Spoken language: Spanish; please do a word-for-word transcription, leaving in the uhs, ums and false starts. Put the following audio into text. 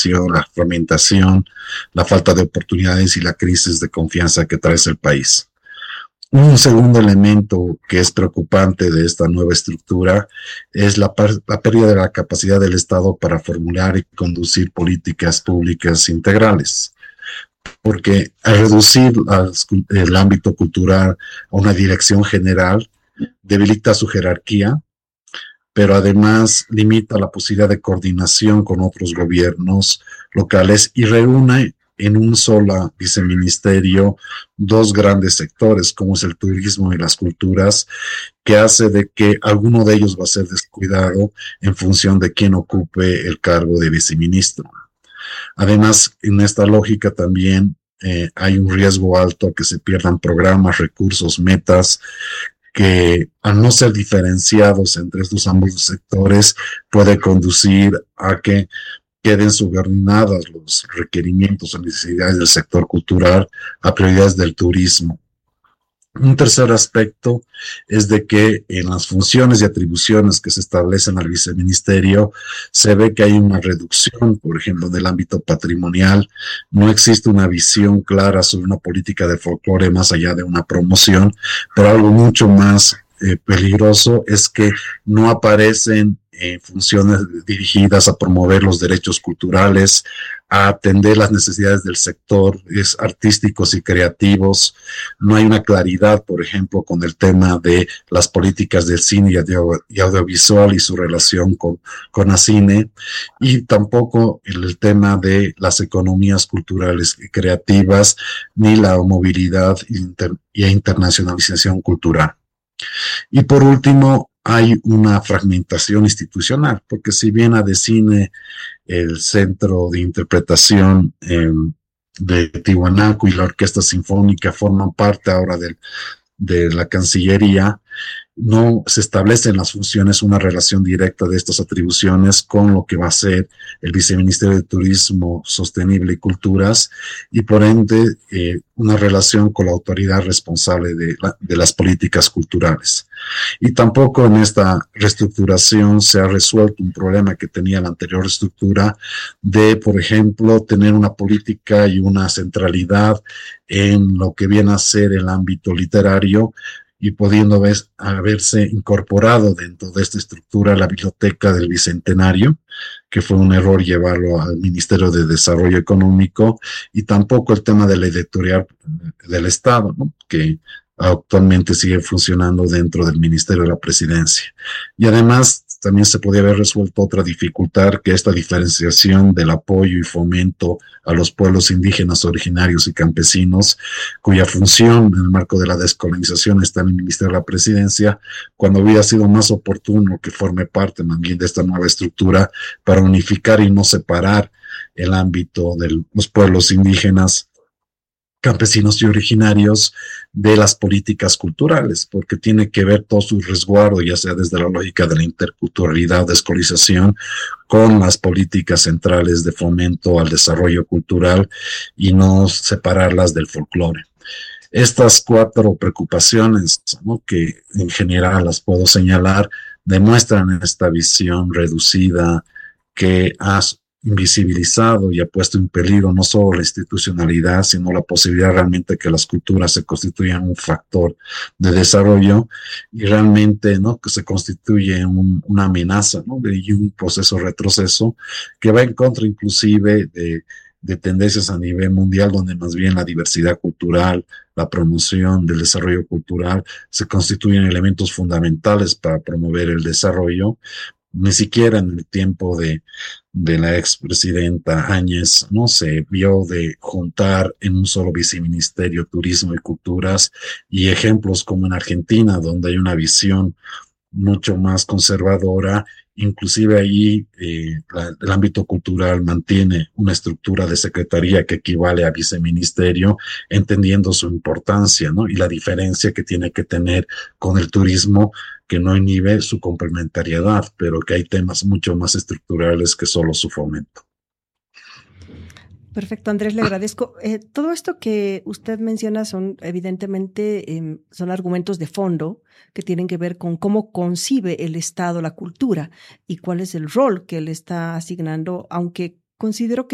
especialización, la fragmentación, la falta de oportunidades y la crisis de confianza que trae el país. Un segundo elemento que es preocupante de esta nueva estructura es la, la pérdida de la capacidad del Estado para formular y conducir políticas públicas integrales, porque al reducir las, el ámbito cultural a una dirección general, debilita su jerarquía, pero además limita la posibilidad de coordinación con otros gobiernos locales y reúne en un solo viceministerio dos grandes sectores, como es el turismo y las culturas, que hace de que alguno de ellos va a ser descuidado en función de quién ocupe el cargo de viceministro. Además, en esta lógica también eh, hay un riesgo alto a que se pierdan programas, recursos, metas, que al no ser diferenciados entre estos ambos sectores puede conducir a que queden subordinadas los requerimientos o necesidades del sector cultural a prioridades del turismo. Un tercer aspecto es de que en las funciones y atribuciones que se establecen al viceministerio se ve que hay una reducción, por ejemplo, del ámbito patrimonial. No existe una visión clara sobre una política de folclore más allá de una promoción, pero algo mucho más eh, peligroso es que no aparecen eh, funciones dirigidas a promover los derechos culturales, a atender las necesidades del sector es artísticos y creativos. No hay una claridad, por ejemplo, con el tema de las políticas del cine y, audio, y audiovisual y su relación con, con ACINE, y tampoco el, el tema de las economías culturales y creativas, ni la movilidad inter, y internacionalización cultural. Y por último, hay una fragmentación institucional, porque si bien ADECINE, el Centro de Interpretación eh, de Tiwanaku y la Orquesta Sinfónica forman parte ahora del, de la Cancillería, no se establece en las funciones una relación directa de estas atribuciones con lo que va a ser el Viceministerio de Turismo Sostenible y Culturas, y por ende eh, una relación con la autoridad responsable de, la, de las políticas culturales. Y tampoco en esta reestructuración se ha resuelto un problema que tenía la anterior estructura de, por ejemplo, tener una política y una centralidad en lo que viene a ser el ámbito literario, y pudiendo ver, haberse incorporado dentro de esta estructura la biblioteca del Bicentenario, que fue un error llevarlo al Ministerio de Desarrollo Económico, y tampoco el tema de la editorial del Estado, ¿no?, que actualmente sigue funcionando dentro del Ministerio de la Presidencia. Y además también se podría haber resuelto otra dificultad, que esta diferenciación del apoyo y fomento a los pueblos indígenas, originarios y campesinos, cuya función en el marco de la descolonización está en el Ministerio de la Presidencia, cuando hubiera sido más oportuno que forme parte también de esta nueva estructura para unificar y no separar el ámbito de los pueblos indígenas, campesinos y originarios de las políticas culturales, porque tiene que ver todo su resguardo, ya sea desde la lógica de la interculturalidad o descolonización, con las políticas centrales de fomento al desarrollo cultural y no separarlas del folclore. Estas cuatro preocupaciones, ¿no?, que en general las puedo señalar, demuestran esta visión reducida que ha invisibilizado y ha puesto en peligro no solo la institucionalidad, sino la posibilidad realmente de que las culturas se constituyan un factor de desarrollo, y realmente, ¿no?, que se constituye un, una amenaza, ¿no?, y un proceso de retroceso que va en contra inclusive de, de tendencias a nivel mundial, donde más bien la diversidad cultural, la promoción del desarrollo cultural se constituyen elementos fundamentales para promover el desarrollo. Ni siquiera en el tiempo de, de la expresidenta Áñez no se vio de juntar en un solo viceministerio turismo y culturas, y ejemplos como en Argentina, donde hay una visión mucho más conservadora. Inclusive allí eh, la, el ámbito cultural mantiene una estructura de secretaría que equivale a viceministerio, entendiendo su importancia, ¿no?, y la diferencia que tiene que tener con el turismo, que no inhibe su complementariedad, pero que hay temas mucho más estructurales que solo su fomento. Perfecto, Andrés, le agradezco. Eh, todo esto que usted menciona son evidentemente eh, son argumentos de fondo que tienen que ver con cómo concibe el Estado la cultura y cuál es el rol que le está asignando, aunque considero que